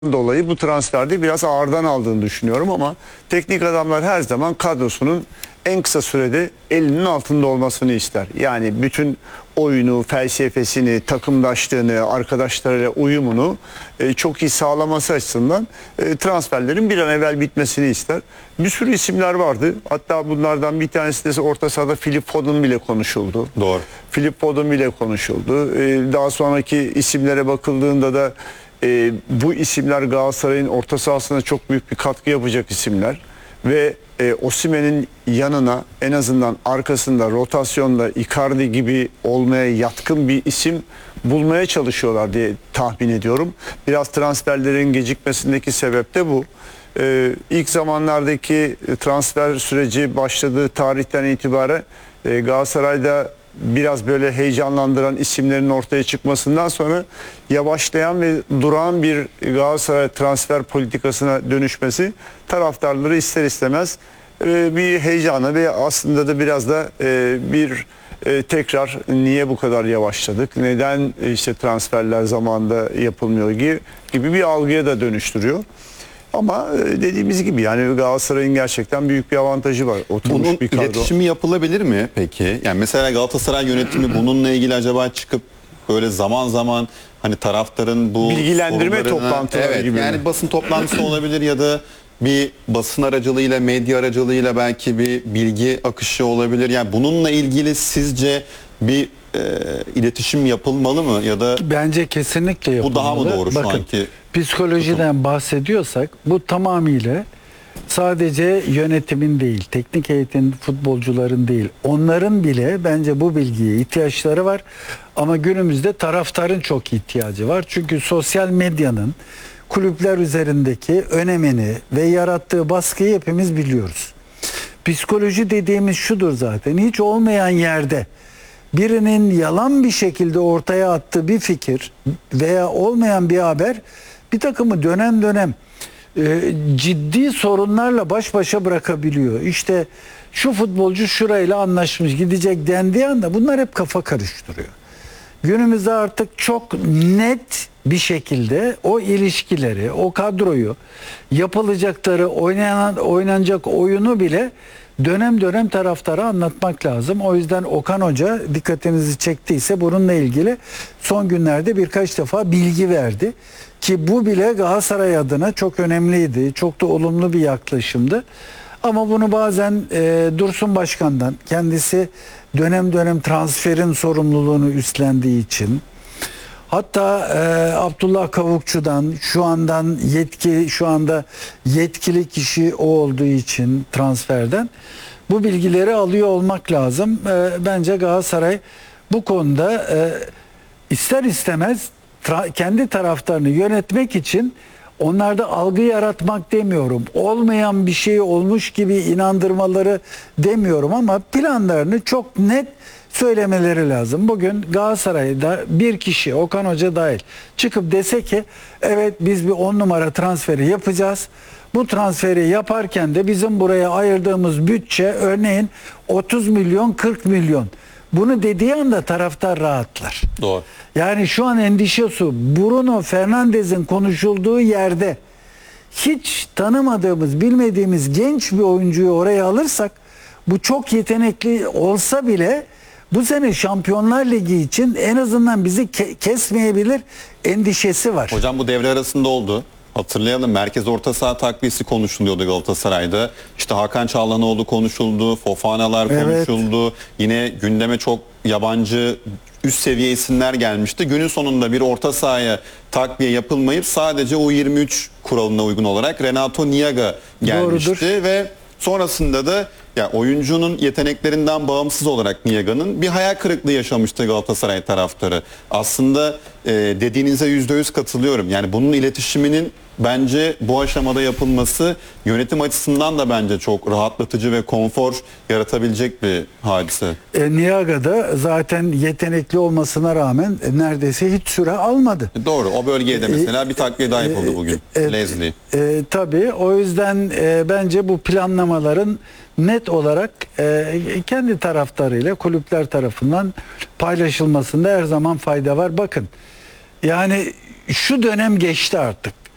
dolayı bu transferde biraz ağırdan aldığını düşünüyorum ama teknik adamlar her zaman kadrosunun en kısa sürede elinin altında olmasını ister. Yani bütün oyunu, felsefesini, takımdaşlığını, arkadaşlarıyla uyumunu çok iyi sağlaması açısından transferlerin bir an evvel bitmesini ister. Bir sürü isimler vardı. Hatta bunlardan bir tanesi de orta sahada Phil Foden bile konuşuldu. Doğru. Phil Foden bile konuşuldu. Daha sonraki isimlere bakıldığında da bu isimler Galatasaray'ın orta sahasına çok büyük bir katkı yapacak isimler ve Osimhen'in yanına en azından arkasında rotasyonda Icardi gibi olmaya yatkın bir isim bulmaya çalışıyorlar diye tahmin ediyorum. Biraz transferlerin gecikmesindeki sebep de bu. İlk zamanlardaki transfer süreci başladığı tarihten itibaren Galatasaray'da biraz böyle heyecanlandıran isimlerin ortaya çıkmasından sonra yavaşlayan ve durağan bir Galatasaray transfer politikasına dönüşmesi taraftarları ister istemez bir heyecana ve aslında da biraz da bir tekrar niye bu kadar yavaşladık, neden işte transferler zamanında yapılmıyor gibi bir algıya da dönüştürüyor. Ama dediğimiz gibi yani Galatasaray'ın gerçekten büyük bir avantajı var. Oturmuş Bunun bir kadro. iletişimi yapılabilir mi peki? Yani mesela Galatasaray yönetimi bununla ilgili acaba çıkıp böyle zaman zaman hani taraftarın bu bilgilendirme toplantıları gibi yani mi? basın toplantısı olabilir ya da bir basın aracılığıyla, medya aracılığıyla belki bir bilgi akışı olabilir. Yani bununla ilgili sizce bir iletişim yapılmalı mı ya da bence kesinlikle yapılmalı. bu daha mı doğru şu Bakın, anki? psikolojiden bahsediyorsak bu tamamıyla sadece yönetimin değil, teknik heyetin, futbolcuların değil, onların bile bence bu bilgiye ihtiyaçları var. Ama günümüzde taraftarın çok ihtiyacı var. Çünkü sosyal medyanın kulüpler üzerindeki önemini ve yarattığı baskıyı hepimiz biliyoruz. Psikoloji dediğimiz şudur zaten. Hiç olmayan yerde birinin yalan bir şekilde ortaya attığı bir fikir veya olmayan bir haber bir takımı dönem dönem ciddi sorunlarla baş başa bırakabiliyor. İşte şu futbolcu şurayla anlaşmış gidecek dendiği anda bunlar hep kafa karıştırıyor. Günümüzde artık çok net bir şekilde o ilişkileri, o kadroyu, yapılacakları, oynanacak oyunu bile dönem dönem taraftara anlatmak lazım. O yüzden Okan Hoca dikkatinizi çektiyse bununla ilgili son günlerde birkaç defa bilgi verdi. Ki bu bile Galatasaray adına çok önemliydi. Çok da olumlu bir yaklaşımdı. Ama bunu bazen Dursun Başkan'dan, kendisi dönem dönem transferin sorumluluğunu üstlendiği için, hatta Abdullah Kavukçu'dan şu anda yetkili kişi o olduğu için transferden bu bilgileri alıyor olmak lazım. Bence Galatasaray bu konuda ister istemez kendi taraftarını yönetmek için onlarda algı yaratmak demiyorum. Olmayan bir şey olmuş gibi inandırmaları demiyorum ama planlarını çok net söylemeleri lazım. Bugün Galatasaray'da bir kişi, Okan Hoca dahil, çıkıp dese ki evet biz bir 10 numara transferi yapacağız. Bu transferi yaparken de bizim buraya ayırdığımız bütçe örneğin 30 milyon 40 milyon. Bunu dediği anda taraftar rahatlar. Doğru. Yani şu an endişesi Bruno Fernandes'in konuşulduğu yerde hiç tanımadığımız, bilmediğimiz genç bir oyuncuyu oraya alırsak bu çok yetenekli olsa bile bu sene Şampiyonlar Ligi için en azından bizi kesmeyebilir endişesi var. Hocam bu devre arasında oldu. Hatırlayalım, merkez orta saha takviyesi konuşuluyordu Galatasaray'da. İşte Hakan Çalhanoğlu konuşuldu, Fofanalar konuşuldu. Yine gündeme çok yabancı üst seviye isimler gelmişti. Günün sonunda bir orta sahaya takviye yapılmayıp sadece U23 kuralına uygun olarak Renato Niaga gelmişti. Doğrudur. Ve sonrasında da ya oyuncunun yeteneklerinden bağımsız olarak Niaga'nın bir hayal kırıklığı yaşamıştı Galatasaray taraftarı. Aslında dediğinize %100 katılıyorum. Yani bunun iletişiminin bence bu aşamada yapılması yönetim açısından da bence çok rahatlatıcı ve konfor yaratabilecek bir hadise. Niaga da zaten yetenekli olmasına rağmen neredeyse hiç süre almadı. Doğru. O bölgeye de mesela bir takviye daha yapıldı bugün. Leslie. Tabii. O yüzden bence bu planlamaların net olarak kendi taraftarıyla kulüpler tarafından paylaşılmasında her zaman fayda var. Bakın yani şu dönem geçti artık.